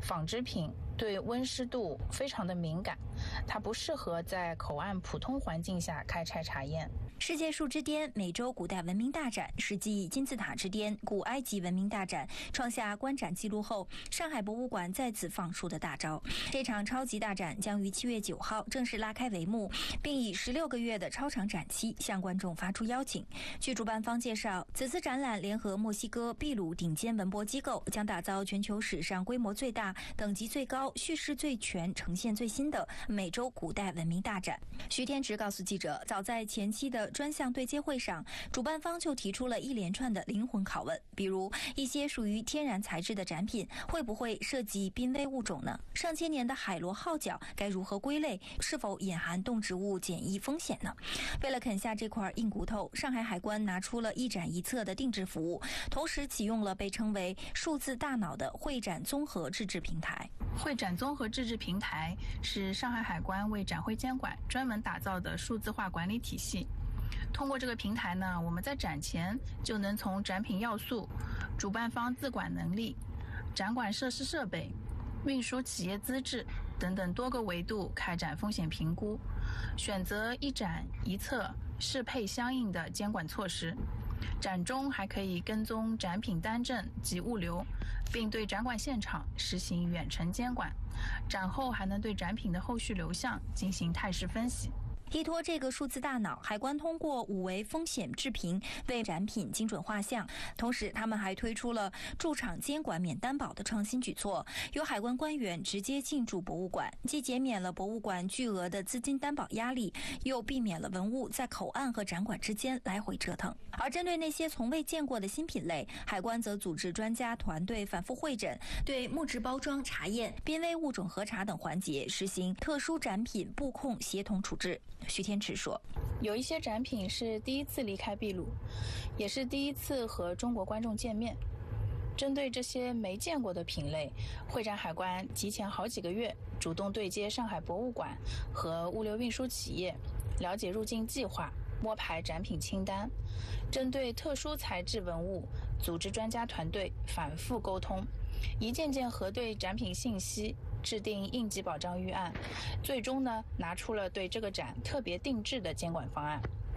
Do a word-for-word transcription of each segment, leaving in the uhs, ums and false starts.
纺织品对温湿度非常的敏感，它不适合在口岸普通环境下开采查验。 世界树之巅美洲古代文明大展是继金字塔之巅古埃及文明大展创下观展记录后，上海博物馆再次放出的大招。这场超级大展将于七月九号正式拉开帷幕，并以十六个月的超长展期向观众发出邀请。据主办方介绍，此次展览联合墨西哥、秘鲁顶尖文博机构，将打造全球史上规模最大、等级最高、叙事最全、呈现最新的美洲古代文明大展。徐天池告诉记者，早在前期的专项对接会上，主办方就提出了一连串的灵魂拷问，比如一些属于天然材质的展品会不会涉及濒危物种呢？上千年的海螺号角该如何归类？是否隐含动植物检疫风险呢？为了啃下这块硬骨头，上海海关拿出了一展一策的定制服务，同时启用了被称为数字大脑的会展综合自制平台。 会展综合自制平台是上海海关为展会监管专门打造的数字化管理体系。通过这个平台呢，我们在展前就能从展品要素、主办方自管能力、展馆设施设备、运输企业资质等等多个维度开展风险评估，选择一展一策适配相应的监管措施。展中还可以跟踪展品单证及物流，并对展馆现场实行远程监管。展后还能对展品的后续流向进行态势分析。 依托这个数字大脑，海关通过五维风险制评为展品精准画像。同时，他们还推出了驻场监管免担保的创新举措，由海关官员直接进驻博物馆，既减免了博物馆巨额的资金担保压力，又避免了文物在口岸和展馆之间来回折腾。而针对那些从未见过的新品类，海关则组织专家团队反复会诊，对木质包装查验、濒危物种核查等环节实行特殊展品布控协同处置。徐天池说， 有一些展品是第一次离开秘鲁，也是第一次和中国观众见面。针对这些没见过的品类，会展海关提前好几个月主动对接上海博物馆和物流运输企业，了解入境计划，摸排展品清单。针对特殊材质文物，组织专家团队反复沟通，一件件核对展品信息，制定应急保障预案，最终呢拿出了对这个展特别定制的监管方案。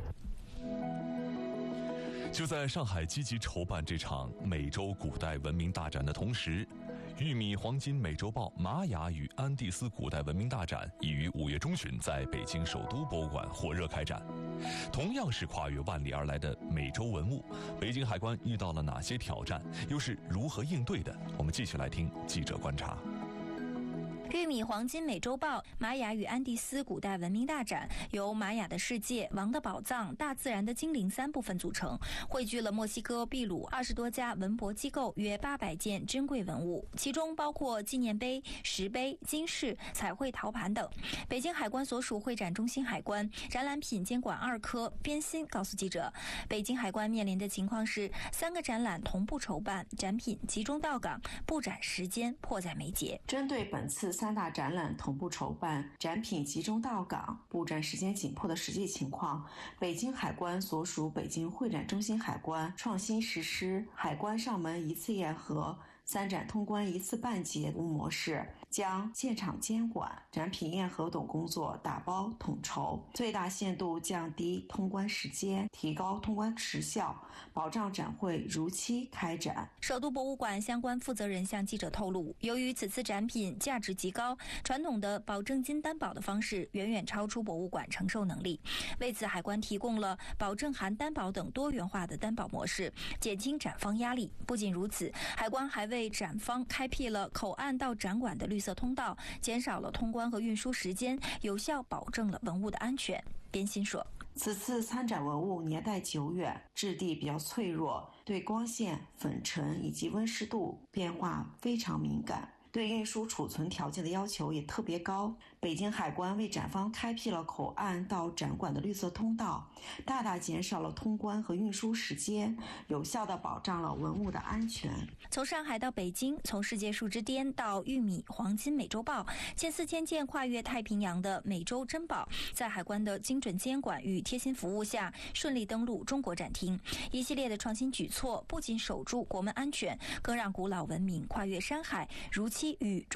就在上海积极筹办这场美洲古代文明大展的同时，玉米黄金美洲豹玛雅与安第斯古代文明大展已于五月中旬在北京首都博物馆火热开展。同样是跨越万里而来的美洲文物，北京海关遇到了哪些挑战，又是如何应对的？我们继续来听记者观察。 玉米黄金美洲豹玛雅与安第斯古代文明大展由玛雅的世界、王的宝藏、大自然的精灵三部分组成，汇聚了墨西哥、秘鲁二十多家文博机构约八百件珍贵文物，其中包括纪念碑、石碑、金饰、彩绘陶盘等。北京海关所属会展中心海关展览品监管二科边鑫告诉记者，北京海关面临的情况是三个展览同步筹办，展品集中到港，布展时间迫在眉睫。 针对本次三大展览同步筹办，展品集中到港，布展时间紧迫的实际情况，北京海关所属北京会展中心海关创新实施海关上门一次验核、三展通关一次办结务模式，将现场监管、展品验核等工作打包统筹，最大限度降低通关时间，提高通关时效，保障展会如期开展。 首都博物馆相关负责人向记者透露，由于此次展品价值极高，传统的保证金担保的方式远远超出博物馆承受能力，为此海关提供了保证含担保等多元化的担保模式，减轻展方压力。不仅如此，海关还为展方开辟了口岸到展馆的绿色通道，减少了通关和运输时间，有效保证了文物的安全。边鑫说， 此次参展文物年代久远，质地比较脆弱，对光线、粉尘以及温湿度变化非常敏感，对运输储存条件的要求也特别高。北京海关为展方开辟了口岸到展馆的绿色通道，大大减少了通关和运输时间，有效地保障了文物的安全。 从上海到北京，从世界树之巅到玉米黄金美洲豹，近四千件跨越太平洋的美洲珍宝，在海关的精准监管与贴心服务下，顺利登陆中国展厅。一系列的创新举措不仅守住国门安全，更让古老文明跨越山海，如期与